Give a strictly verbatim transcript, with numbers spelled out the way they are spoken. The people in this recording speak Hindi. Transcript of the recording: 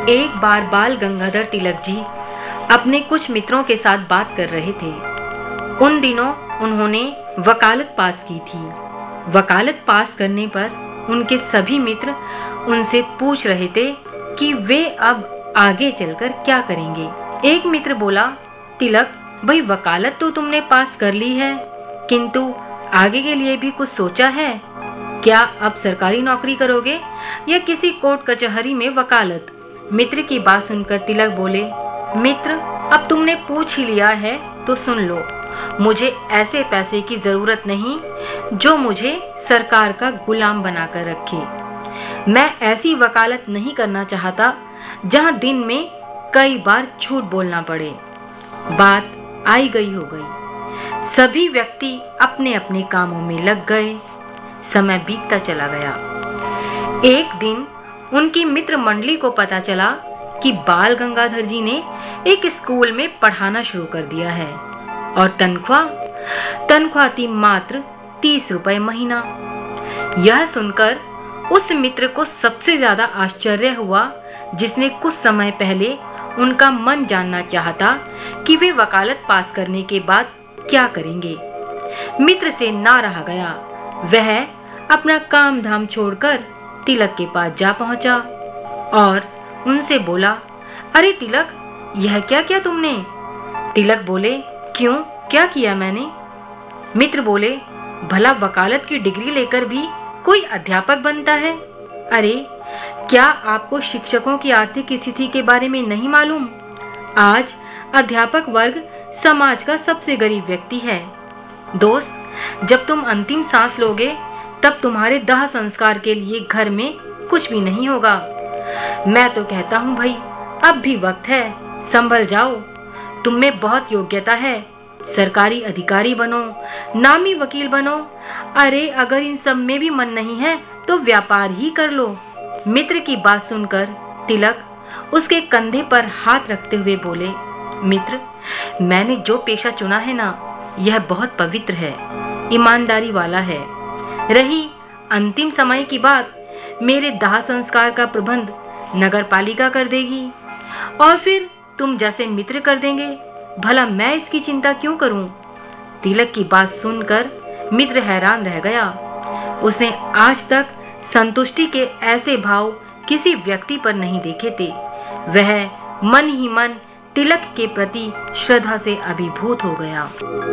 एक बार बाल गंगाधर तिलक जी अपने कुछ मित्रों के साथ बात कर रहे थे। उन दिनों उन्होंने वकालत पास की थी। वकालत पास करने पर उनके सभी मित्र उनसे पूछ रहे थे कि वे अब आगे चलकर क्या करेंगे। एक मित्र बोला, तिलक भाई, वकालत तो तुमने पास कर ली है, किंतु आगे के लिए भी कुछ सोचा है? क्या अब सरकारी नौकरी करोगे या किसी कोर्ट कचहरी में वकालत? मित्र की बात सुनकर तिलक बोले, मित्र, अब तुमने पूछ ही लिया है तो सुन लो। मुझे ऐसे पैसे की जरूरत नहीं जो मुझे सरकार का गुलाम बनाकर रखे। मैं ऐसी वकालत नहीं करना चाहता जहां दिन में कई बार झूठ बोलना पड़े। बात आई गई हो गई। सभी व्यक्ति अपने अपने कामों में लग गए। समय बीतता चला गया। एक दिन उनकी मित्र मंडली को पता चला कि बाल गंगाधर जी ने एक स्कूल में पढ़ाना शुरू कर दिया है और तनख्वाह तनख्वाह थी मात्र तीस रुपए महीना। यह सुनकर उस मित्र को सबसे ज्यादा आश्चर्य हुआ, जिसने कुछ समय पहले उनका मन जानना चाहता कि वे वकालत पास करने के बाद क्या करेंगे। मित्र से ना रहा गया। वह अपना काम धाम छोड़कर तिलक के पास जा पहुंचा और उनसे बोला, अरे तिलक, यह क्या किया तुमने? तिलक बोले, क्यों, क्या किया मैंने? मित्र बोले, भला वकालत की डिग्री लेकर भी कोई अध्यापक बनता है? अरे, क्या आपको शिक्षकों की आर्थिक स्थिति के बारे में नहीं मालूम? आज अध्यापक वर्ग समाज का सबसे गरीब व्यक्ति है। दोस्त, जब तुम अंतिम सांस लोगे तब तुम्हारे दाह संस्कार के लिए घर में कुछ भी नहीं होगा। मैं तो कहता हूँ भाई, अब भी वक्त है, संभल जाओ। तुम में बहुत योग्यता है, सरकारी अधिकारी बनो, नामी वकील बनो। अरे, अगर इन सब में भी मन नहीं है तो व्यापार ही कर लो। मित्र की बात सुनकर तिलक उसके कंधे पर हाथ रखते हुए बोले, मित्र, मैंने जो पेशा चुना है ना, यह बहुत पवित्र है, ईमानदारी वाला है। रही अंतिम समय की बात, मेरे दाह संस्कार का प्रबंध नगर पालिका कर देगी और फिर तुम जैसे मित्र कर देंगे। भला मैं इसकी चिंता क्यों करूं? तिलक की बात सुनकर मित्र हैरान रह गया। उसने आज तक संतुष्टि के ऐसे भाव किसी व्यक्ति पर नहीं देखे थे। वह मन ही मन तिलक के प्रति श्रद्धा से अभिभूत हो गया।